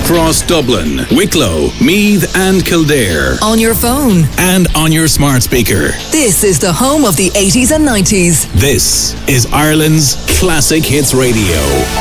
across Dublin, Wicklow, Meath and Kildare. On your phone. And on your smart speaker. This is the home of the 80s and 90s. This is Ireland's Classic Hits Radio.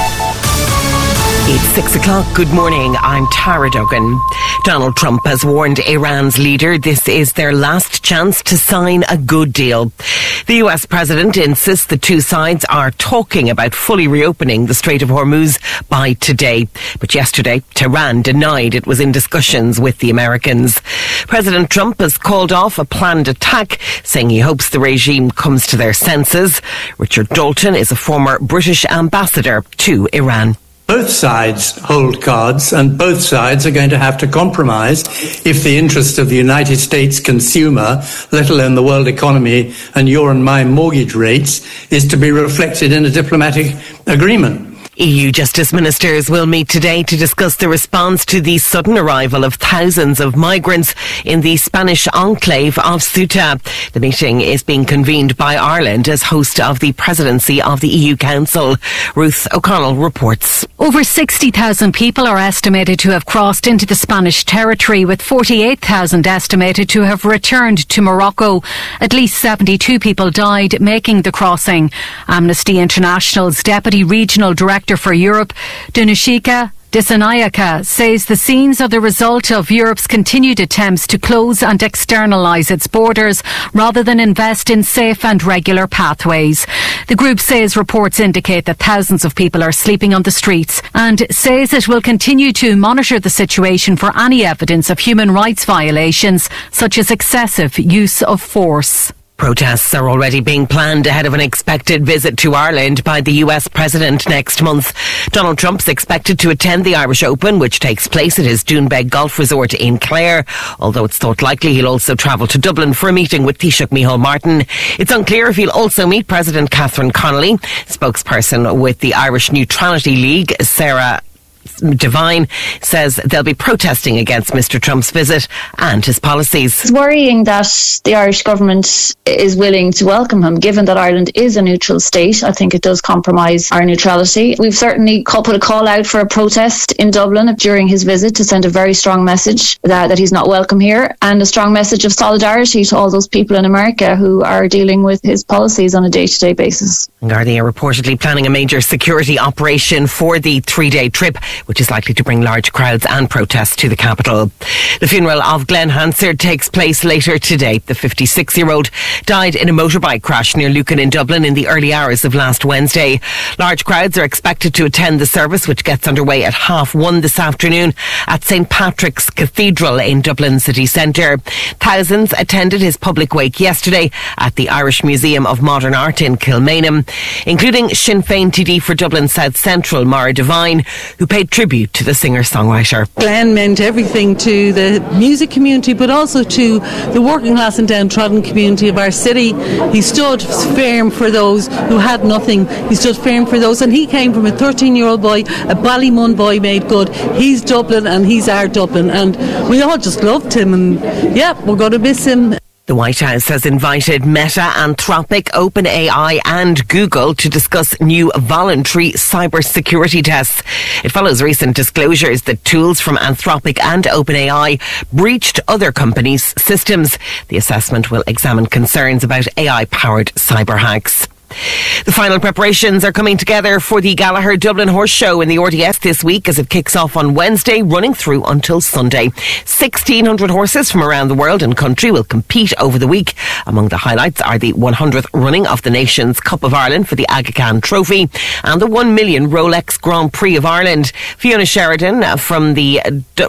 It's 6 o'clock. Good morning. I'm Tara Duggan. Donald Trump has warned Iran's leader this is their last chance to sign a good deal. The US president insists the two sides are talking about fully reopening the Strait of Hormuz by today. But yesterday, Tehran denied it was in discussions with the Americans. President Trump has called off a planned attack, saying he hopes the regime comes to their senses. Richard Dalton is a former British ambassador to Iran. Both sides hold cards, and both sides are going to have to compromise if the interest of the United States consumer, let alone the world economy and your and my mortgage rates, is to be reflected in a diplomatic agreement. EU Justice Ministers will meet today to discuss the response to the sudden arrival of thousands of migrants in the Spanish enclave of Ceuta. The meeting is being convened by Ireland as host of the presidency of the EU Council. Ruth O'Connell reports. Over 60,000 people are estimated to have crossed into the Spanish territory, with 48,000 estimated to have returned to Morocco. At least 72 people died making the crossing. Amnesty International's Deputy Regional Director for Europe, Danushika Dissanayaka, says the scenes are the result of Europe's continued attempts to close and externalise its borders rather than invest in safe and regular pathways. The group says reports indicate that thousands of people are sleeping on the streets and says it will continue to monitor the situation for any evidence of human rights violations, such as excessive use of force. Protests are already being planned ahead of an expected visit to Ireland by the US president next month. Donald Trump's expected to attend the Irish Open, which takes place at his Doonbeg Golf Resort in Clare, although it's thought likely he'll also travel to Dublin for a meeting with Taoiseach Micheál Martin. It's unclear if he'll also meet President Catherine Connolly. Spokesperson with the Irish Neutrality League, Sarah Devine, says they'll be protesting against Mr. Trump's visit and his policies. It's worrying that the Irish government is willing to welcome him, given that Ireland is a neutral state. I think it does compromise our neutrality. We've certainly put a call out for a protest in Dublin during his visit to send a very strong message that he's not welcome here, and a strong message of solidarity to all those people in America who are dealing with his policies on a day-to-day basis. Gardaí are reportedly planning a major security operation for the 3-day trip, which is likely to bring large crowds and protests to the capital. The funeral of Glenn Hansard takes place later today. The 56-year-old died in a motorbike crash near Lucan in Dublin in the early hours of last Wednesday. Large crowds are expected to attend the service, which gets underway at 1:30 this afternoon at St. Patrick's Cathedral in Dublin city centre. Thousands attended his public wake yesterday at the Irish Museum of Modern Art in Kilmainham, including Sinn Féin TD for Dublin South Central, Maura Devine, who paid tribute to the singer-songwriter. Glenn meant everything to the music community, but also to the working class and downtrodden community of our city. He stood firm for those who had nothing. He stood firm for those, and he came from a 13-year-old boy, a Ballymun boy made good. He's Dublin and he's our Dublin, and we all just loved him, and yeah, we're going to miss him. The White House has invited Meta, Anthropic, OpenAI and Google to discuss new voluntary cybersecurity tests. It follows recent disclosures that tools from Anthropic and OpenAI breached other companies' systems. The assessment will examine concerns about AI-powered cyber hacks. The final preparations are coming together for the Gallagher Dublin Horse Show in the RDS this week as it kicks off on Wednesday, running through until Sunday. 1,600 horses from around the world and country will compete over the week. Among the highlights are the 100th running of the Nations Cup of Ireland for the Aga Khan Trophy and the 1 million Rolex Grand Prix of Ireland. Fiona Sheridan from the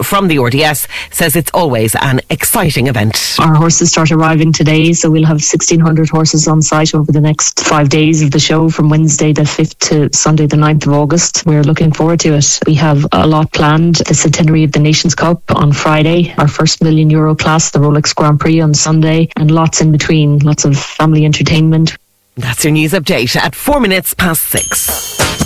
RDS says it's always an exciting event. Our horses start arriving today, so we'll have 1,600 horses on site over the next 5 days of the show, from Wednesday the 5th to Sunday the 9th of August. We're looking forward to it. We have a lot planned. The centenary of the Nations Cup on Friday, our first €1 million class, the Rolex Grand Prix on Sunday, and lots in between, lots of family entertainment. That's your news update at 6:04.